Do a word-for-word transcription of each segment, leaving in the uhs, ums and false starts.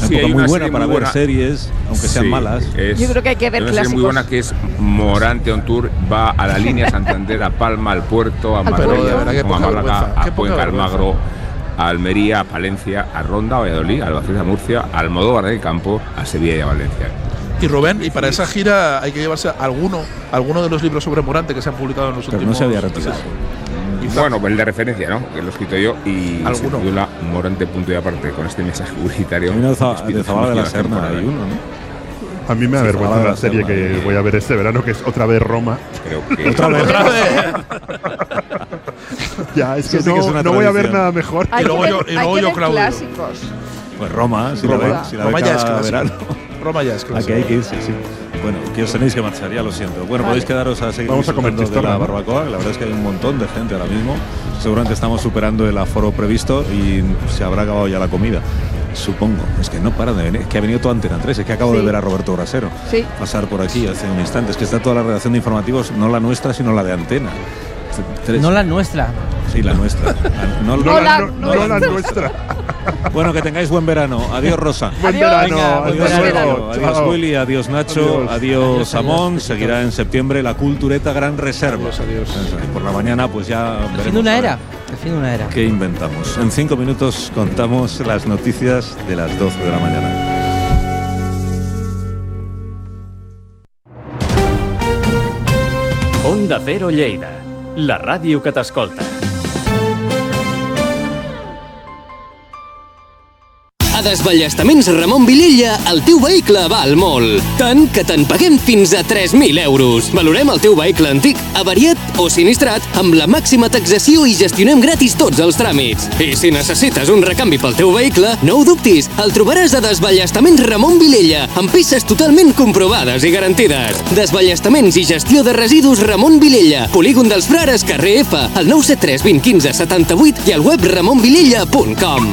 sí, época muy buena para muy buena. ver series, aunque sean sí, malas. Es, Yo creo que hay que ver una clásicos. Serie muy buena que es Morante on Tour, va a la línea Santander, a Palma, al Puerto, a Marbella, a Málaga, a Cuenca, a Almagro, a Almería, a Palencia, a Ronda, a Valladolid, a Albacete, a Murcia, a Almodóvar del Campo, a Sevilla y a Valencia. Y Rubén, y para esa gira hay que llevarse alguno, alguno de los libros sobre Morante que se han publicado en los Pero últimos no se había retirado. Bueno, pues el de referencia, ¿no? Que lo he escrito yo y se titula Morante punto y aparte, con este mensaje publicitario. A mí de Zabala de la Serna hay uno, ¿no? A mí me avergüenza la serie que voy a ver este verano, que es otra vez Roma. Creo que otra vez. ¡Otra vez! Ya, es que sí no, que es una no voy a ver tradición. nada mejor. Hay Y luego que yo- ver, y hay luego que yo, ver Claudio. clásicos. Pues Roma, si la Roma. ve, si la Roma ve ya es cada clásico. verano. Roma ya es Aquí clásico. hay que irse, sí. Bueno, que os tenéis que marchar, ya lo siento. Bueno, Vale. podéis quedaros a seguir Vamos a comer disfrutando de chistorra, la ¿no? barbacoa. La verdad es que hay un montón de gente ahora mismo. Seguramente estamos superando el aforo previsto y se habrá acabado ya la comida. Supongo. Es que no para de venir. Es que ha venido toda Antena tres. Es que acabo Sí. de ver a Roberto Brasero Sí. pasar por aquí hace un instante. Es que está toda la redacción de informativos, no la nuestra, sino la de Antena. Tres. No la nuestra. Sí, la nuestra. La- no- No, No la, la no, no la nuestra. Bueno, que tengáis buen verano. Adiós, Rosa. Buen Adiós. verano. Venga, buen Adiós, hasta verano. luego. Adiós, Chao. Willy. Adiós, Nacho. Adiós. Adiós, Adiós, Samón. adiós, Seguirá en septiembre la Cultureta Gran Reserva. Adiós, adiós. Eso, y por la mañana, pues ya El fin de veremos una a ver era. El fin de una era. ¿Qué inventamos? En cinco minutos contamos las noticias de las doce de la mañana. Onda Cero Lleida, la ràdio que t'escolta. A Desballestaments Ramon Vilella, el teu vehicle val molt. Tant que te'n paguem fins a tres mil euros. Valorem el teu vehicle antic, avariat o sinistrat amb la màxima taxació i gestionem gratis tots els tràmits. I si necessites un recanvi pel teu vehicle, no ho dubtis, el trobaràs a Desballestaments Ramon Vilella, amb peces totalment comprovades i garantides. Desballestaments i gestió de residus Ramon Vilella, Polígon dels Frares, carrer F, al nou set tres vint quinze setanta-vuit i al web ramon vilella punt com.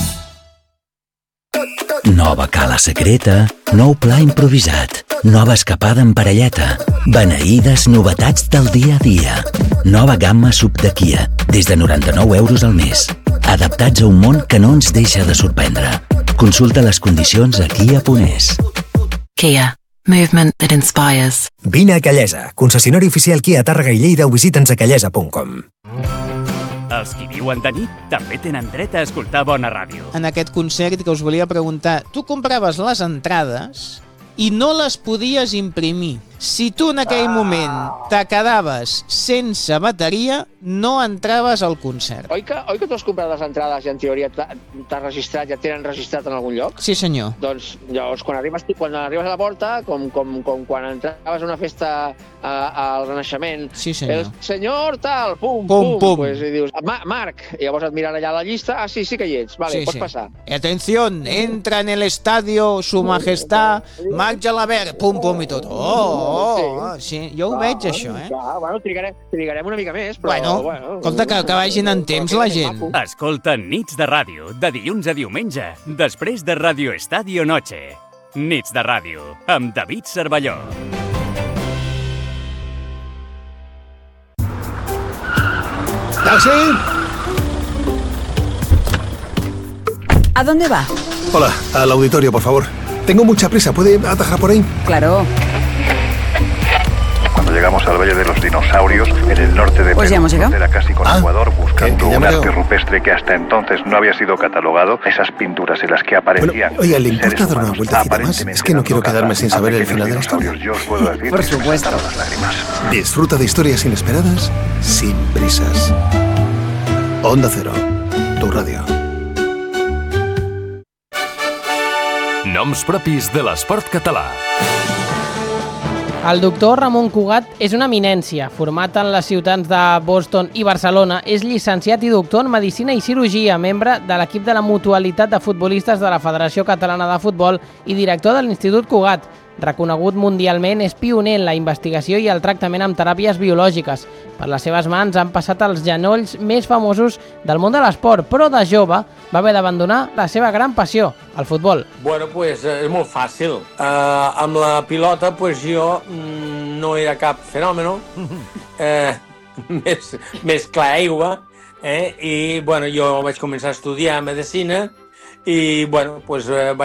Nova cala secreta, nou pla improvisat, nova escapada en parelleta, beneïdes novetats del dia a dia. Nova gamma sub de Kia, des de noranta-nou euros al mes. Adaptats a un món que no ens deixa de sorprendre. Consulta les condicions a kia punt es. Kia. Movement that inspires. Vine a Callesa, concessionari oficial Kia a Tàrrega i Lleida o visita'ns a callesa punt com. Els qui viuen de nit també tenen dret a escoltar bona ràdio. En aquest concert que us volia preguntar, tu compraves les entrades i no les podies imprimir. Si tu en aquell moment te quedaves sense bateria, no entraves al concert. Oi que, oi que tu has comprat les entrades i en teoria t'ha- t'has registrat, ja et tenen registrat en algun lloc? Sí, senyor. Doncs llavors quan arribes, quan arribes a la porta, com, com, com quan entraves a una festa a, al Renaixement, Sí, senyor. el senyor tal, pum, Pum, pum, pum. Pues, i dius, Ma Marc, i llavors et miren allà a la llista, ah, sí, sí que hi ets, vale, Sí, pots sí. passar. Atención, entra en el estadio su majestad Marc Gelabert, pum, pum i tot. Oh, oh, oh, sí, jo ho veig, això, eh? Ah, bueno, trigarem, trigarem una mica més, però... Bueno, bueno escolta, que, que vagin en temps la gent. Escolta Nits de Ràdio, de dilluns a diumenge, després de Radio Estadio Noche. Nits de Ràdio, amb David Cervelló. ¡Taxi! ¿A dónde va? Hola, al auditorio, por favor. Tengo mucha prisa, ¿puede atajar por ahí? Claro. Cuando llegamos al Valle de los Dinosaurios, en el norte de Pues ya Perú, hemos llegado. frontera casi con Ah, Ecuador, que- buscando que ya un me arte veo. rupestre que hasta entonces no había sido catalogado, esas pinturas en las que aparecían Bueno, oiga, ¿le importa seres dar una humanos vueltecita más? aparentemente Es que no quiero dando quedarme caza sin a saber el pequeños final de la historia. dinosaurios. Yo os puedo decir Por que se me supuesto. saltaron las lágrimas. Disfruta de historias inesperadas sin prisas. Onda Cero, tu ràdio. Noms propis de l'esport català. El doctor Ramon Cugat és una eminència. Format en les ciutats de Boston i Barcelona, és llicenciat i doctor en Medicina i Cirurgia, membre de l'equip de la Mutualitat de Futbolistes de la Federació Catalana de Futbol i director de l'Institut Cugat. Reconegut mundialment, és pioner en la investigació i el tractament amb teràpies biològiques. Per les seves mans han passat els genolls més famosos del món de l'esport, però de jove va haver d'abandonar la seva gran passió, el futbol. Bueno, pues eh, és molt fàcil. Uh, amb la pilota, pues jo mm, no era cap fenòmeno, eh, més, més clar aigua, eh? I bueno, jo vaig començar a estudiar medicina i bueno, pues, eh, vaig